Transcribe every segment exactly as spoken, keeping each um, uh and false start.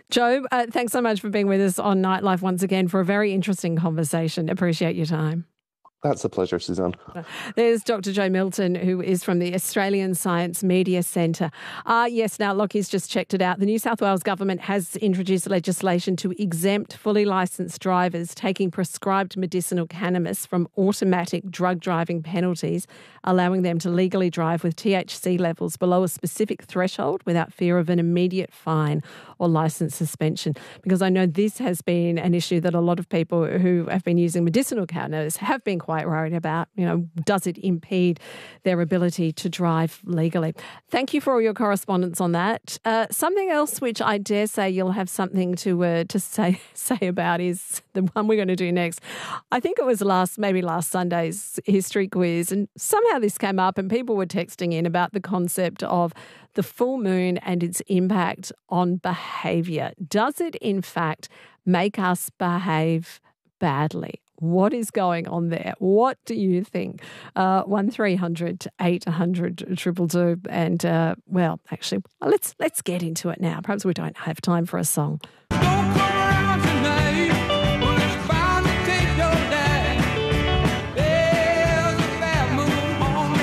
Joe, uh, thanks so much for being with us on Nightlife once again for a very interesting conversation. Appreciate your time. That's a pleasure, Suzanne. There's Doctor Joe Milton, who is from the Australian Science Media Centre. Uh, yes, now, Lockie's just checked it out. The New South Wales government has introduced legislation to exempt fully licensed drivers taking prescribed medicinal cannabis from automatic drug driving penalties, allowing them to legally drive with T H C levels below a specific threshold without fear of an immediate fine or licence suspension. Because I know this has been an issue that a lot of people who have been using medicinal cannabis have been quite worried about. You know, does it impede their ability to drive legally? Thank you for all your correspondence on that. Uh, something else which I dare say you'll have something to uh, to say say about is the one we're going to do next. I think it was last, maybe last Sunday's history quiz, and somehow this came up and people were texting in about the concept of the full moon and its impact on behaviour. Does it, in fact, make us behave badly? What is going on there? What do you think? Uh, one three hundred eight hundred two two two. And, uh, well, actually, let's let's get into it now. Perhaps we don't have time for a song. Don't come around tonight. Well, it's bound to take your day. There's a bad moon on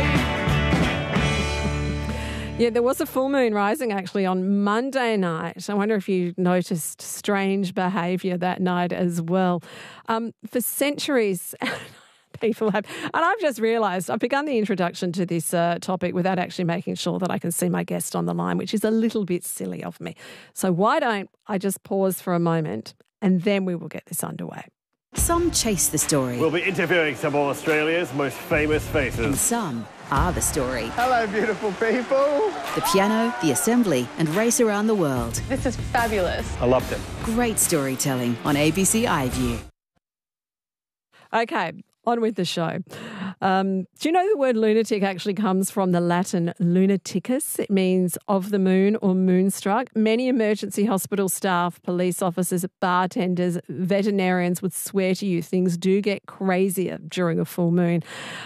the right. Yeah, there was a full moon rising actually on Monday night. I wonder if you noticed strange behaviour that night as well. Um, for centuries, people have, and I've just realised I've begun the introduction to this uh, topic without actually making sure that I can see my guest on the line, which is a little bit silly of me. So why don't I just pause for a moment and then we will get this underway. Some chase the story. We'll be interviewing some of Australia's most famous And faces. some are the story. Hello, beautiful people. The piano, the assembly, and race around the world. This is fabulous. I loved it. Great storytelling on A B C iView. Okay, on with the show. Um, do you know the word lunatic actually comes from the Latin lunaticus? It means of the moon or moonstruck. Many emergency hospital staff, police officers, bartenders, veterinarians would swear to you things do get crazier during a full moon.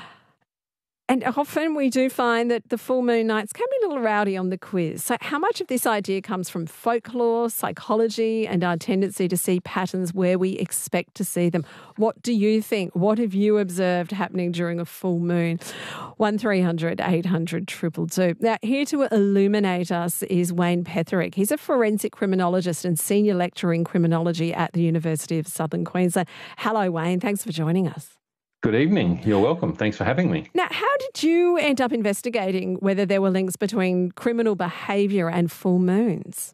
And often we do find that the full moon nights can be a little rowdy on the quiz. So how much of this idea comes from folklore, psychology, and our tendency to see patterns where we expect to see them? What do you think? What have you observed happening during a full moon? one three hundred eight hundred two two two. Now, here to illuminate us is Wayne Petherick. He's a forensic criminologist and senior lecturer in criminology at the University of Southern Queensland. Hello, Wayne. Thanks for joining us. Good evening. You're welcome. Thanks for having me. Now, how did you end up investigating whether there were links between criminal behaviour and full moons?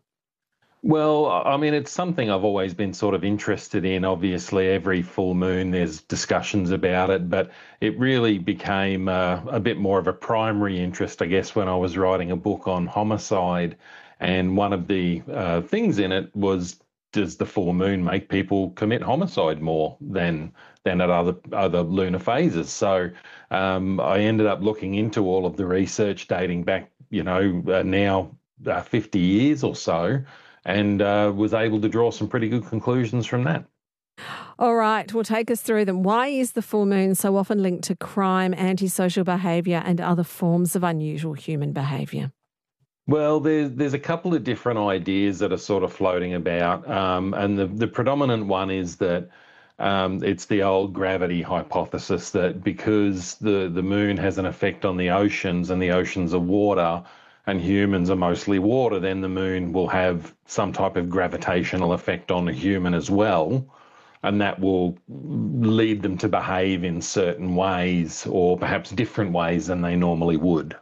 Well, I mean, it's something I've always been sort of interested in. Obviously, every full moon there's discussions about it, but it really became uh, a bit more of a primary interest, I guess, when I was writing a book on homicide. And one of the uh, things in it was, does the full moon make people commit homicide more than than at other other lunar phases? So um, I ended up looking into all of the research dating back, you know, uh, now uh, fifty years or so, and uh, was able to draw some pretty good conclusions from that. All right, well, take us through them. Why is the full moon so often linked to crime, antisocial behaviour and other forms of unusual human behaviour? Well, there's there's a couple of different ideas that are sort of floating about, um, and the, the predominant one is that um, it's the old gravity hypothesis that because the, the moon has an effect on the oceans and the oceans are water and humans are mostly water, then the moon will have some type of gravitational effect on a human as well, and that will lead them to behave in certain ways or perhaps different ways than they normally would.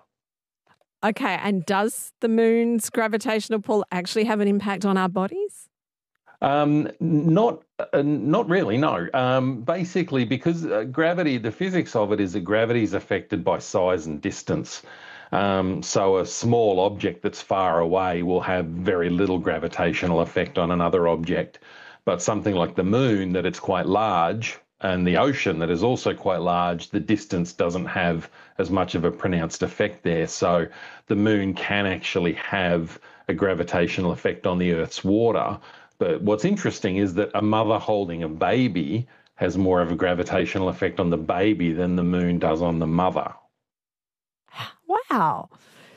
Okay, and does the moon's gravitational pull actually have an impact on our bodies? Um, not, uh, not really, no. Um, basically, because uh, gravity, the physics of it is that gravity is affected by size and distance. Um, so a small object that's far away will have very little gravitational effect on another object. But something like the moon, that it's quite large, and the ocean that is also quite large, the distance doesn't have as much of a pronounced effect there. So the moon can actually have a gravitational effect on the Earth's water. But what's interesting is that a mother holding a baby has more of a gravitational effect on the baby than the moon does on the mother. Wow.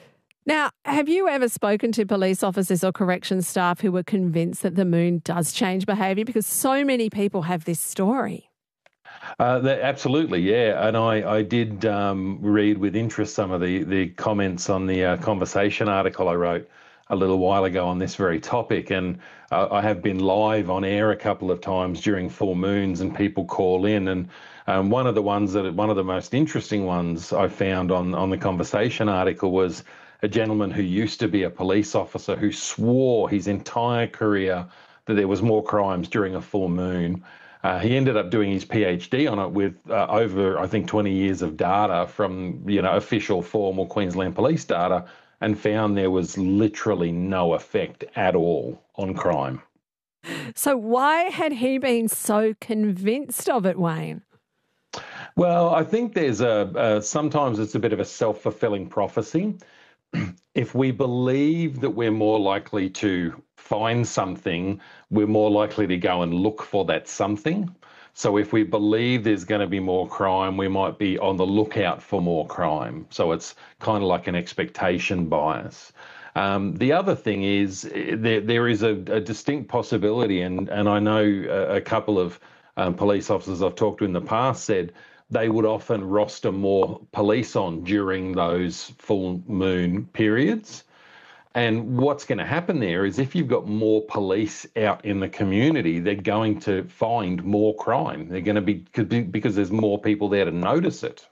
Now, have you ever spoken to police officers or corrections staff who were convinced that the moon does change behaviour? Because so many people have this story. Uh, that, absolutely, yeah. And I, I did um, read with interest some of the, the comments on the uh, conversation article I wrote a little while ago on this very topic. And uh, I have been live on air a couple of times during full moons, and people call in. And um, one of the ones that, one of the most interesting ones I found on, on the conversation article was a gentleman who used to be a police officer who swore his entire career that there was more crimes during a full moon. Uh, he ended up doing his PhD on it with uh, over, I think, twenty years of data from, you know, official formal Queensland Police data, and found there was literally no effect at all on crime. So why had he been so convinced of it, Wayne? Well, I think there's a, a sometimes it's a bit of a self-fulfilling prophecy. If we believe that we're more likely to find something, we're more likely to go and look for that something. So if we believe there's going to be more crime, we might be on the lookout for more crime. So it's kind of like an expectation bias. Um, the other thing is there, there is a, a distinct possibility, and, and I know a, a couple of um, police officers I've talked to in the past said they would often roster more police on during those full moon periods. And what's going to happen there is if you've got more police out in the community, they're going to find more crime. They're going to be, because there's more people there to notice it.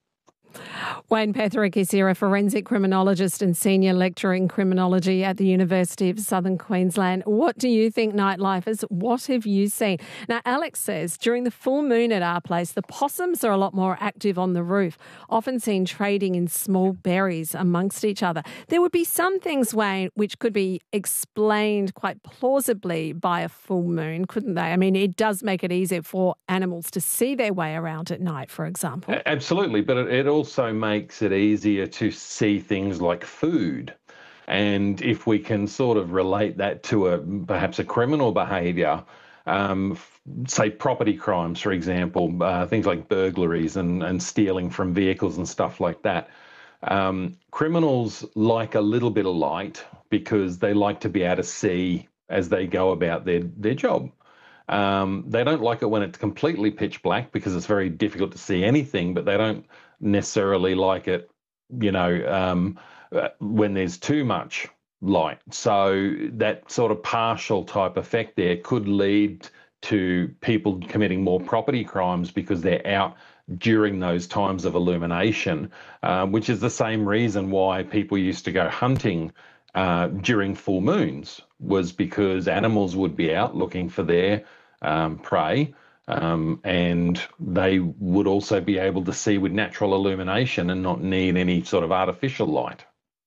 Wayne Petherick is here, a forensic criminologist and senior lecturer in criminology at the University of Southern Queensland. What do you think, nightlifers? What have you seen? Now, Alex says during the full moon at our place, the possums are a lot more active on the roof, often seen trading in small berries amongst each other. There would be some things, Wayne, which could be explained quite plausibly by a full moon, couldn't they? I mean, it does make it easier for animals to see their way around at night, for example. Absolutely, but it also makes it easier to see things like food. And if we can sort of relate that to a perhaps a criminal behaviour, um, say property crimes, for example, uh, things like burglaries and, and stealing from vehicles and stuff like that. Um, criminals like a little bit of light because they like to be able to see as they go about their, their job. Um, they don't like it when it's completely pitch black because it's very difficult to see anything, but they don't necessarily like it, you know, um, when there's too much light. So that sort of partial type effect there could lead to people committing more property crimes because they're out during those times of illumination, um, which is the same reason why people used to go hunting uh, during full moons, was because animals would be out looking for their um, prey. Um, and they would also be able to see with natural illumination and not need any sort of artificial light.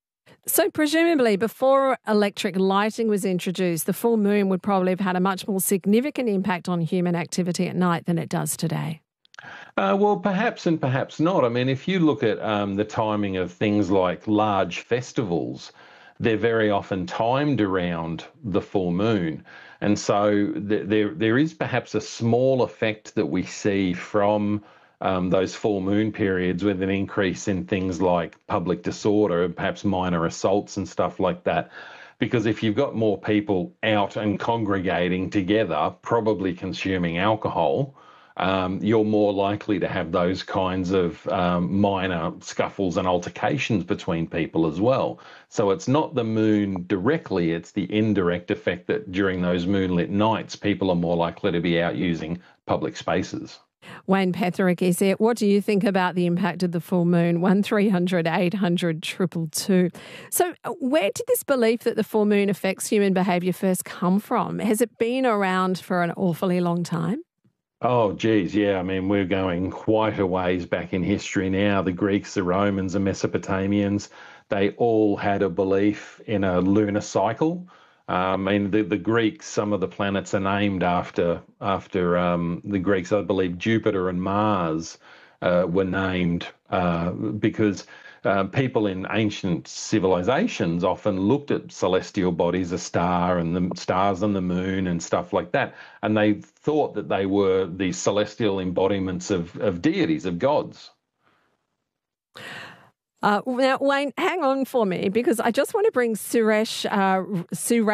So presumably before electric lighting was introduced, the full moon would probably have had a much more significant impact on human activity at night than it does today. Uh, well, perhaps and perhaps not. I mean, if you look at um, the timing of things like large festivals, they're very often timed around the full moon. And so th- there there is perhaps a small effect that we see from um, those full moon periods with an increase in things like public disorder, perhaps minor assaults and stuff like that. Because if you've got more people out and congregating together, probably consuming alcohol, Um, you're more likely to have those kinds of um, minor scuffles and altercations between people as well. So it's not the moon directly, it's the indirect effect that during those moonlit nights, people are more likely to be out using public spaces. Wayne Petherick is here. What do you think about the impact of the full moon? one three hundred eight hundred two two two. So where did this belief that the full moon affects human behaviour first come from? Has it been around for an awfully long time? Oh, geez, yeah. I mean, we're going quite a ways back in history now. The Greeks, the Romans, the Mesopotamians, they all had a belief in a lunar cycle. Um, I mean, the, the Greeks, some of the planets are named after after um, the Greeks. I believe Jupiter and Mars uh, were named uh, because uh, people in ancient civilizations often looked at celestial bodies, a star and the stars and the moon and stuff like that, and they thought that they were the celestial embodiments of, of deities, of gods. Uh, now, Wayne, hang on for me because I just want to bring Suresh, uh, Suresh